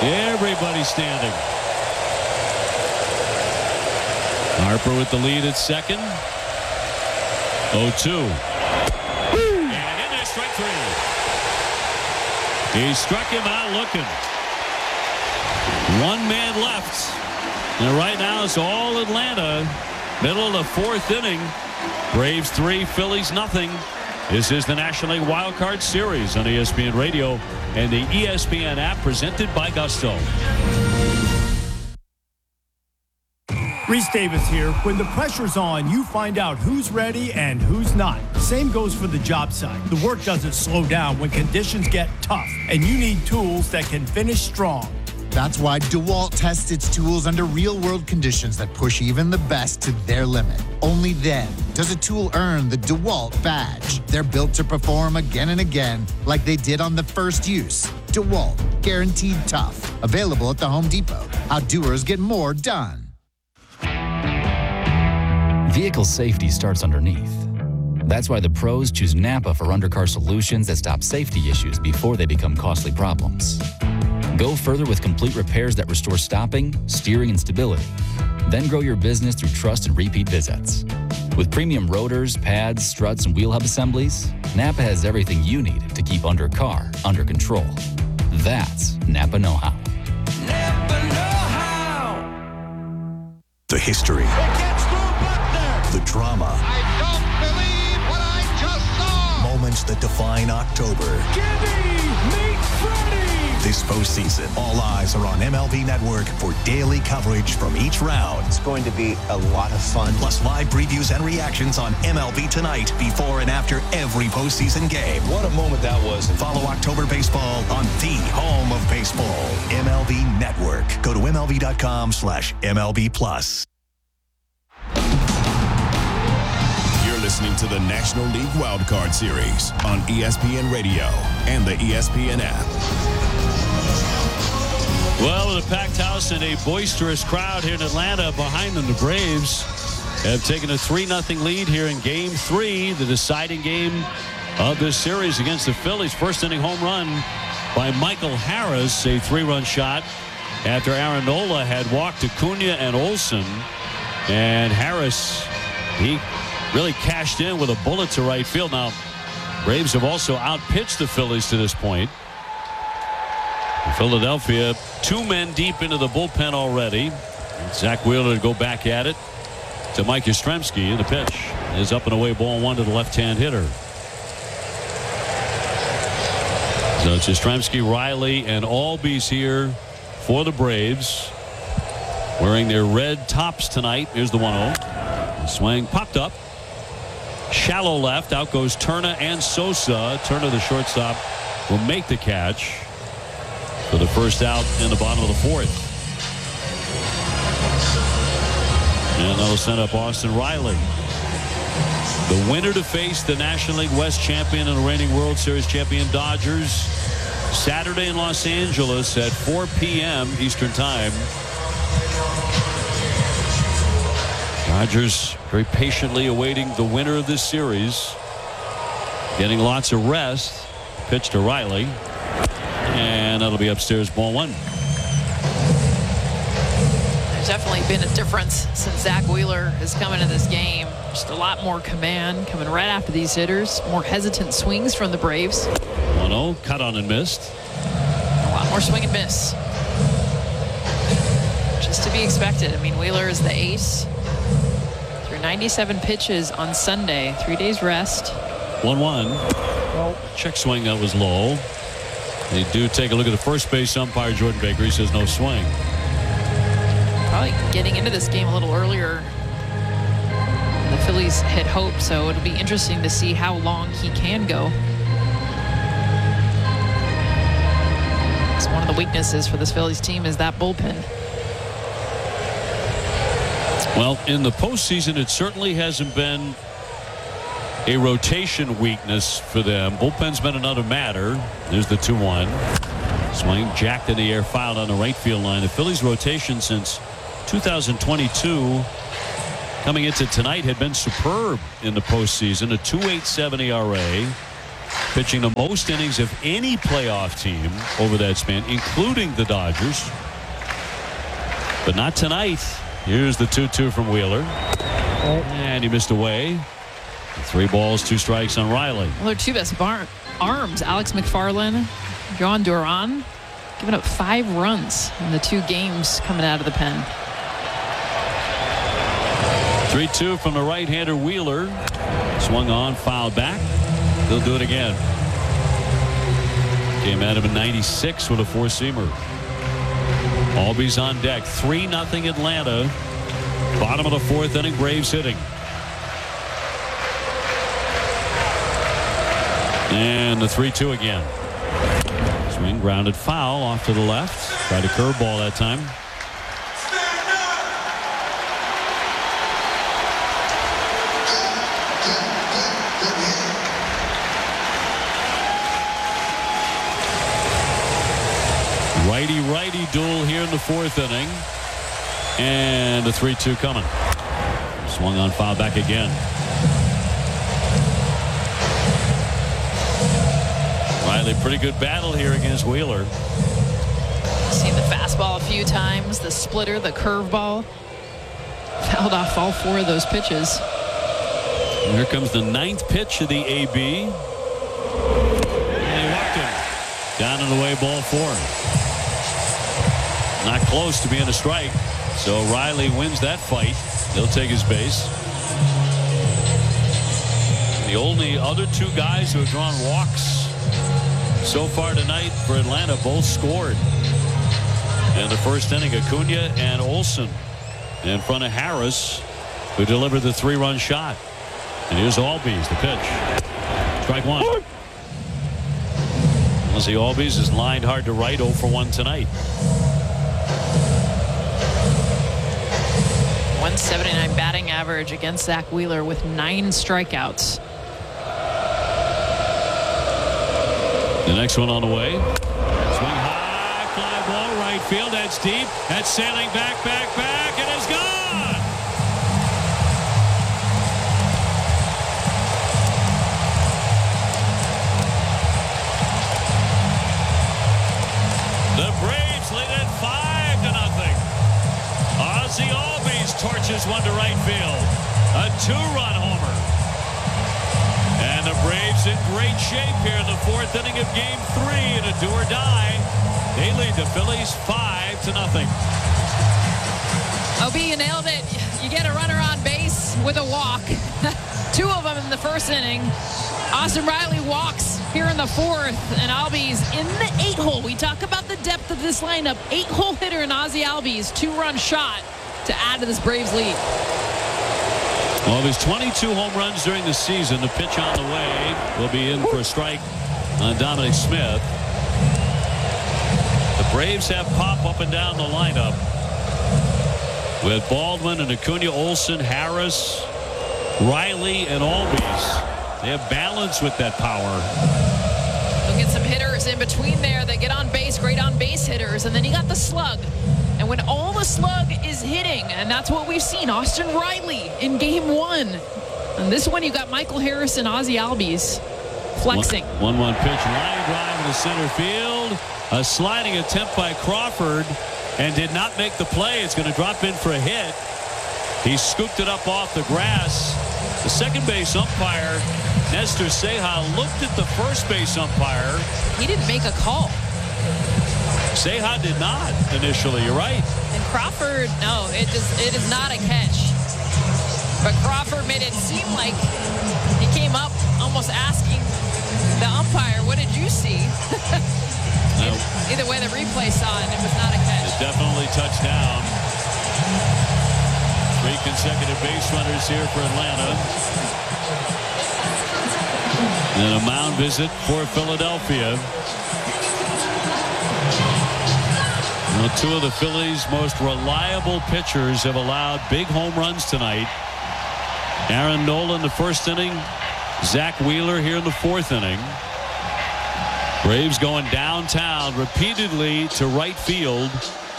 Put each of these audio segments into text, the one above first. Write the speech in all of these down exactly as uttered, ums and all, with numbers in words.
Everybody standing. Harper with the lead at second. oh two. And in there, strike three. He struck him out looking. One man left. And right now it's all Atlanta. Middle of the fourth inning. Braves three, Phillies nothing. This is the National League Wild Card Series on E S P N Radio and the E S P N app, presented by Gusto. Reese Davis here. When the pressure's on, you find out who's ready and who's not. Same goes for the job site. The work doesn't slow down when conditions get tough, and you need tools that can finish strong. That's why DeWalt tests its tools under real-world conditions that push even the best to their limit. Only then does a tool earn the DeWalt badge. They're built to perform again and again like they did on the first use. DeWalt, guaranteed tough. Available at the Home Depot. How doers get more done. Vehicle safety starts underneath. That's why the pros choose Napa for undercar solutions that stop safety issues before they become costly problems. Go further with complete repairs that restore stopping, steering, and stability. Then grow your business through trust and repeat visits. With premium rotors, pads, struts, and wheel hub assemblies, Napa has everything you need to keep undercar under control. That's Napa know-how. Napa know-how. The history. It gets through Buckner. The drama. I don't believe what I just saw. Moments that define October. Gibby meets Freddie. This postseason, all eyes are on M L B Network for daily coverage from each round. It's going to be a lot of fun. Plus live previews and reactions on M L B Tonight before and after every postseason game. What a moment that was. Follow October Baseball on the home of baseball, M L B Network. Go to MLB.com slash MLB Plus. You're listening to the National League Wild Card Series on E S P N Radio and the E S P N app. Well, with a packed house and a boisterous crowd here in Atlanta behind them, the Braves have taken a three nothing lead here in Game three, the deciding game of this series against the Phillies. First inning home run by Michael Harris, a three-run shot after Aaron Nola had walked Acuna and Olsen. And Harris, he really cashed in with a bullet to right field. Now, Braves have also outpitched the Phillies to this point. Philadelphia, two men deep into the bullpen already. Zach Wheeler to go back at it to Mike Yastrzemski. The pitch is up and away, ball one to the left-hand hitter. So it's Yastrzemski, Riley, and Albies here for the Braves, wearing their red tops tonight. Here's the one oh. The swing popped up. Shallow left. Out goes Turner and Sosa. Turner, the shortstop, will make the catch for the first out in the bottom of the fourth. And they'll send up Austin Riley. The winner to face the National League West champion and the reigning World Series champion Dodgers Saturday in Los Angeles at four p m Eastern Time. Dodgers very patiently awaiting the winner of this series. Getting lots of rest. Pitch to Riley. And that'll be upstairs, ball one. There's definitely been a difference since Zach Wheeler has come into this game. Just a lot more command coming right after these hitters. More hesitant swings from the Braves. one oh, cut on and missed. A lot more swing and miss. Just to be expected. I mean, Wheeler is the ace. Through ninety-seven pitches on Sunday. Three days rest. one one. Well, check swing that was low. They do take a look at the first base umpire, Jordan Baker. He says no swing. Probably getting into this game a little earlier. The Phillies had hoped, so it'll be interesting to see how long he can go. It's one of the weaknesses for this Phillies team is that bullpen. Well, in the postseason, it certainly hasn't been a rotation weakness for them. Bullpen's been another matter. There's the two one. Swing jacked in the air, fouled on the right field line. The Phillies' rotation since two thousand twenty-two coming into tonight had been superb in the postseason. A two point eight seven E R A, pitching the most innings of any playoff team over that span, including the Dodgers. But not tonight. Here's the two two from Wheeler. And he missed away. Three balls, two strikes on Riley. Well, their two best bar- arms, Alex McFarland, John Duran, giving up five runs in the two games coming out of the pen. three two from the right-hander Wheeler. Swung on, fouled back. He'll do it again. Came at him in ninety-six with a four-seamer. Albies on deck. three nothing Atlanta. Bottom of the fourth inning, Braves hitting. And the three two again. Swing, grounded foul off to the left. Tried a curveball that time. Righty-righty duel here in the fourth inning. And the three two coming. Swung on, foul back again. Riley, pretty good battle here against Wheeler. Seen the fastball a few times, the splitter, the curveball. Fouled off all four of those pitches. And here comes the ninth pitch of the A B. And he walked him. Down and away, ball four. Not close to being a strike. So Riley wins that fight. He'll take his base. The only other two guys who have drawn walks so far tonight for Atlanta both scored in the first inning. Acuna and Olsen in front of Harris, who delivered the three-run shot. And here's Albies, the pitch. Strike one. Ozzie Albies is lined hard to right, oh for one tonight. one seventy-nine batting average against Zach Wheeler with nine strikeouts. The next one on the way. Swing high, fly ball, right field. That's deep. That's sailing back, back, back, and it's gone. The Braves lead it five to nothing. Ozzie Albies torches one to right field. A two-run homer. And the Braves in great shape here in the fourth inning of game three in a do or die. They lead the Phillies five to nothing. O B, you nailed it. You get a runner on base with a walk. Two of them in the first inning. Austin Riley walks here in the fourth, and Albies in the eight hole. We talk about the depth of this lineup. Eight hole hitter in Ozzie Albies, two-run shot to add to this Braves lead. Well, there's twenty-two home runs during the season. The pitch on the way will be in for a strike on Dominic Smith. The Braves have pop up and down the lineup with Baldwin and Acuna, Olsen, Harris, Riley, and Albies. They have balance with that power. You'll get some hitters in between there that get on base, great on base hitters, and then you got the slug. And when all the slug is hitting, and that's what we've seen, Austin Riley in game one. And this one, you got Michael Harris and Ozzie Albies flexing. one one pitch, line drive into center field. A sliding attempt by Crawford, and did not make the play. It's going to drop in for a hit. He scooped it up off the grass. The second base umpire, Nestor Ceja, looked at the first base umpire. He didn't make a call. Ceja did not initially. You're right. And Crawford, no, it is, it is not a catch. But Crawford made it seem like he came up almost asking the umpire, what did you see? No. Either way, the replay saw it, and it was not a catch. It definitely touched down. Three consecutive base runners here for Atlanta. And a mound visit for Philadelphia. Well, two of the Phillies' most reliable pitchers have allowed big home runs tonight. Aaron Nola in the first inning. Zach Wheeler here in the fourth inning. Braves going downtown repeatedly to right field.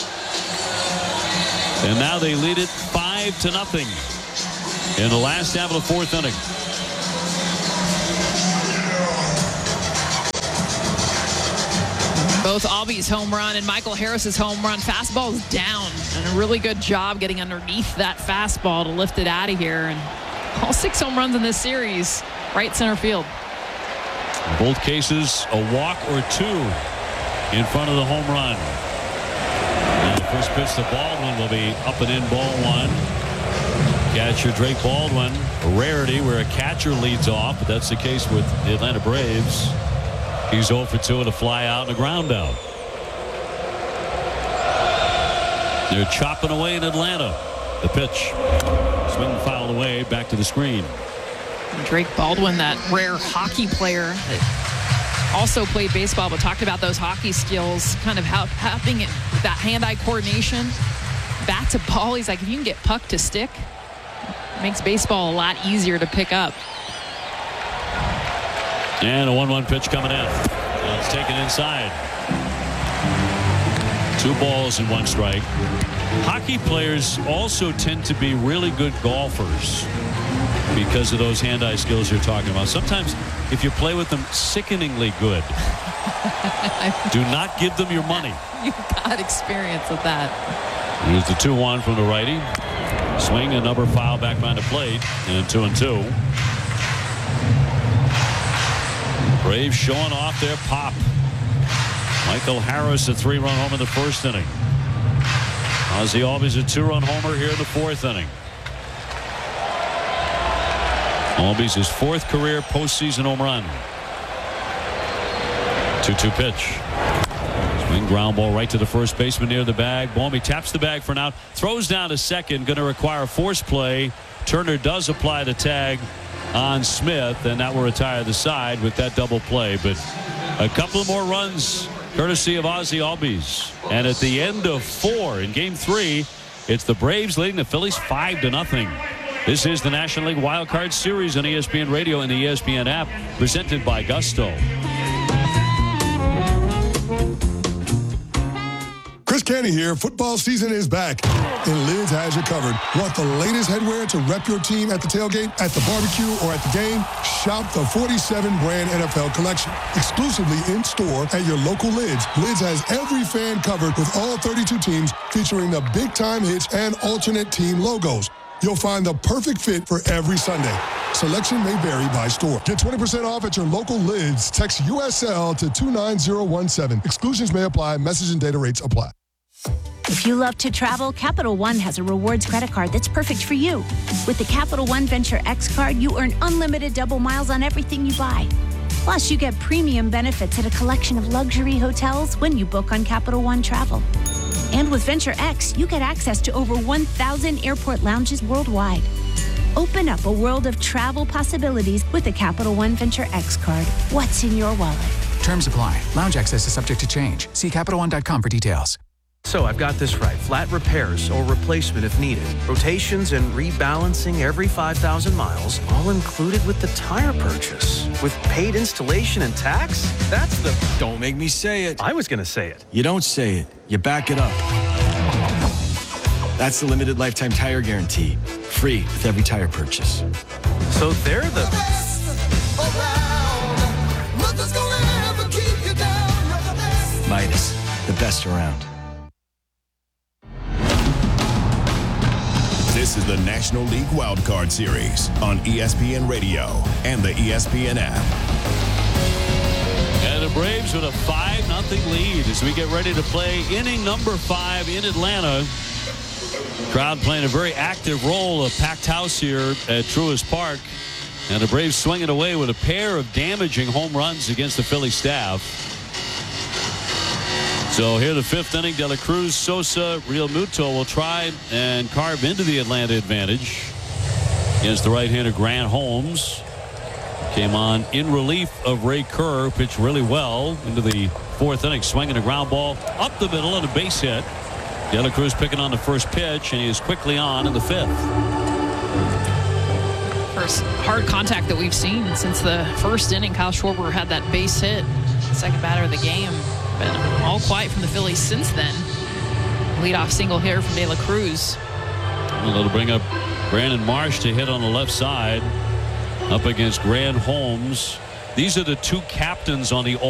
And now they lead it five to nothing in the last half of the fourth inning. Both Albies home run and Michael Harris's home run. Fastball is down, and a really good job getting underneath that fastball to lift it out of here. And all six home runs in this series, right center field. In both cases, a walk or two in front of the home run. And the first pitch to Baldwin will be up and in, ball one. Catcher Drake Baldwin, a rarity where a catcher leads off, but that's the case with the Atlanta Braves. He's oh for two and a fly out and a ground out. They're chopping away in Atlanta. The pitch. Swing fouled away, back to the screen. Drake Baldwin, that rare hockey player that also played baseball, but talked about those hockey skills, kind of how having it, that hand-eye coordination, bat to ball. He's like, if you can get puck to stick, it makes baseball a lot easier to pick up. And a one one pitch coming in. And it's taken inside. Two balls and one strike. Hockey players also tend to be really good golfers because of those hand-eye skills you're talking about. Sometimes if you play with them, sickeningly good. Do not give them your money. You've got experience with that. Here's the two one from the righty. Swing, another foul back behind the plate. And two and two. Braves showing off their pop. Michael Harris, a three-run home in the first inning. Ozzie Albies, a two-run homer here in the fourth inning. Albies, his fourth career postseason home run. two two pitch. Swing, ground ball right to the first baseman near the bag. Boehme taps the bag for an out. Throws down to second. Going to require a force play. Turner does apply the tag on Smith, and that will retire the side with that double play. But a couple of more runs courtesy of Ozzie Albies. And at the end of four in game three, it's the Braves leading the Phillies five to nothing. This is the National League Wild Card Series on E S P N Radio and the E S P N app, presented by Gusto. Chris Canty here. Football season is back, and Lids has you covered. Want the latest headwear to rep your team at the tailgate, at the barbecue, or at the game? Shop the forty-seven brand N F L collection. Exclusively in store at your local Lids. Lids has every fan covered with all thirty-two teams, featuring the big time hits and alternate team logos. You'll find the perfect fit for every Sunday. Selection may vary by store. Get twenty percent off at your local Lids. Text U S L to two nine zero one seven. Exclusions may apply. Message and data rates apply. If you love to travel, Capital One has a rewards credit card that's perfect for you. With the Capital One Venture X card, you earn unlimited double miles on everything you buy. Plus, you get premium benefits at a collection of luxury hotels when you book on Capital One Travel. And with Venture X, you get access to over one thousand airport lounges worldwide. Open up a world of travel possibilities with the Capital One Venture X card. What's in your wallet? Terms apply. Lounge access is subject to change. See Capital One dot com for details. So I've got this right. Flat repairs or replacement if needed. Rotations and rebalancing every five thousand miles, all included with the tire purchase. With paid installation and tax? That's the... Don't make me say it. I was going to say it. You don't say it. You back it up. That's the limited lifetime tire guarantee. Free with every tire purchase. So they're the... Midas, the best around. This is the National League Wild Card Series on E S P N Radio and the E S P N app. And the Braves with a five nothing lead as we get ready to play inning number five in Atlanta. Crowd playing a very active role, a packed house here at Truist Park. And the Braves swinging away with a pair of damaging home runs against the Philly staff. So here the fifth inning, De La Cruz, Sosa, Real Muto will try and carve into the Atlanta advantage against the right-hander Grant Holmes. Came on in relief of Ray Kerr, pitched really well into the fourth inning, swinging a ground ball up the middle and a base hit. De La Cruz picking on the first pitch, and he is quickly on in the fifth. First hard contact that we've seen since the first inning. Kyle Schwarber had that base hit, second batter of the game. Been all quiet from the Phillies since then. Leadoff single here from De La Cruz. Well, it'll bring up Brandon Marsh to hit on the left side up against Grant Holmes. These are the two captains on the